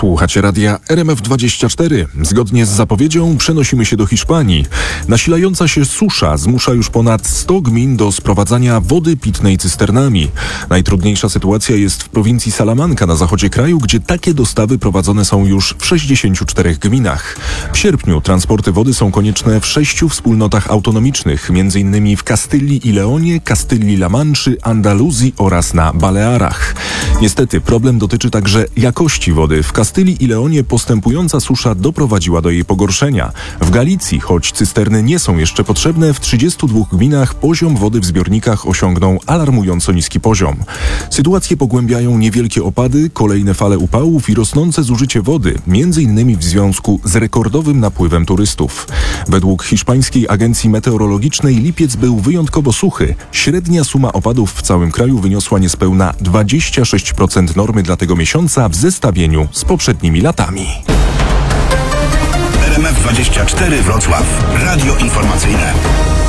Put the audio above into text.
Słuchacie radia RMF24. Zgodnie z zapowiedzią przenosimy się do Hiszpanii. Nasilająca się susza zmusza już ponad 100 gmin do sprowadzania wody pitnej cysternami. Najtrudniejsza sytuacja jest w prowincji Salamanca na zachodzie kraju, gdzie takie dostawy prowadzone są już w 64 gminach. W sierpniu transporty wody są konieczne w 6 wspólnotach autonomicznych, m.in. w Kastylii i Leonie, Kastylii-La Manszy, Andaluzji oraz na Balearach. Niestety problem dotyczy także jakości wody. W Kastylii i Leonie postępująca susza doprowadziła do jej pogorszenia. W Galicji, choć cysterny nie są jeszcze potrzebne, w 32 gminach poziom wody w zbiornikach osiągnął alarmująco niski poziom. Sytuację pogłębiają niewielkie opady, kolejne fale upałów i rosnące zużycie wody, m.in. w związku z rekordowym napływem turystów. Według hiszpańskiej agencji meteorologicznej lipiec był wyjątkowo suchy. Średnia suma opadów w całym kraju wyniosła niespełna 26% normy dla tego miesiąca w zestawieniu z poprzednimi latami. RMF24 Wrocław. Radio informacyjne.